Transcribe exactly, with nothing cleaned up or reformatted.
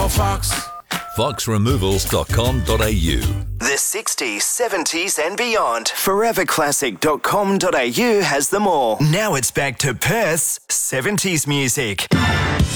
Oh, Fox. fox removals dot com dot a u. The sixties, seventies and beyond. forever classic dot com dot a u has them all. Now it's back to Perth's seventies music.